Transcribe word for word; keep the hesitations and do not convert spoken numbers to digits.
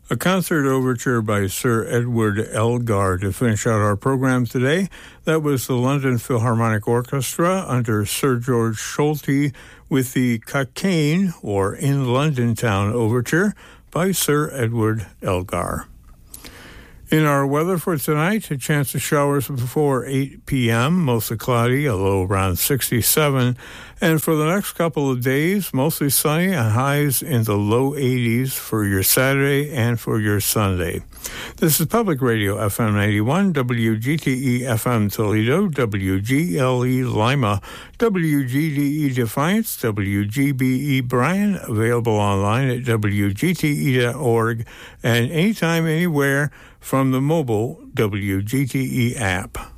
A concert overture by Sir Edward Elgar to finish out our program today. That was the London Philharmonic Orchestra under Sir George Solti with the Cockaigne, or In London Town Overture by Sir Edward Elgar. In our weather for tonight, a chance of showers before eight p.m., mostly cloudy, a low around sixty-seven. And for the next couple of days, mostly sunny and highs in the low eighties for your Saturday and for your Sunday. This is Public Radio F M ninety-one, W G T E F M Toledo, W G L E Lima, W G D E Defiance, W G B E Bryan, available online at W G T E dot org, and anytime, anywhere from the mobile W G T E app.